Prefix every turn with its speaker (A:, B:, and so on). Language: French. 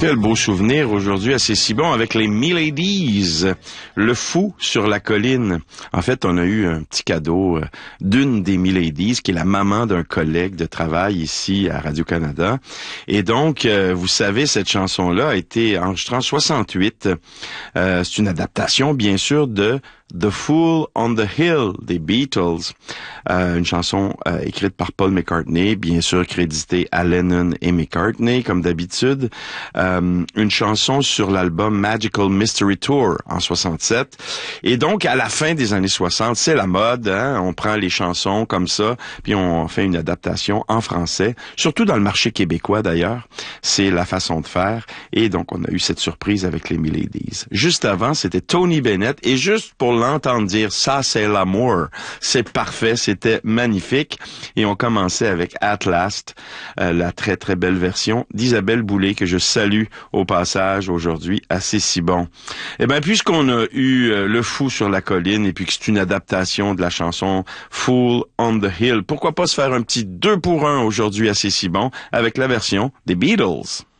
A: Quel beau souvenir aujourd'hui à C'est si bon avec les Miladies, le fou sur la colline. En fait, on a eu un petit cadeau d'une des Miladies, qui est la maman d'un collègue de travail ici à Radio-Canada. Et donc, vous savez, cette chanson-là a été enregistrée en 68. C'est une adaptation, bien sûr, de The Fool on the Hill des Beatles, une chanson écrite par Paul McCartney, bien sûr créditée à Lennon et McCartney comme d'habitude, une chanson sur l'album Magical Mystery Tour en 67. Et donc à la fin des années 60, c'est la mode, hein? On prend les chansons comme ça, puis on fait une adaptation en français, surtout dans le marché québécois d'ailleurs, c'est la façon de faire. Et donc on a eu cette surprise avec les Miladies. Juste avant, c'était Tony Bennett, et juste pour l'entendre dire ça, c'est l'amour. C'est parfait, c'était magnifique. Et on commençait avec At Last, la très très belle version d'Isabelle Boulay que je salue au passage aujourd'hui à C'est si bon. Eh bien, puisqu'on a eu Le Fou sur la colline et puis que c'est une adaptation de la chanson Fool on the Hill, pourquoi pas se faire un petit 2 pour 1 aujourd'hui à C'est si bon avec la version des Beatles.